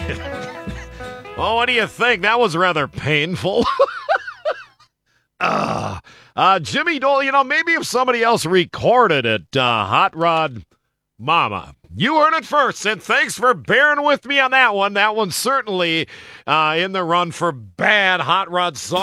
Oh, what do you think? That was rather painful. Jimmy Dole, maybe if somebody else recorded it, Hot Rod Mama. You heard it first, and thanks for bearing with me on that one. That one's certainly in the run for bad Hot Rod song.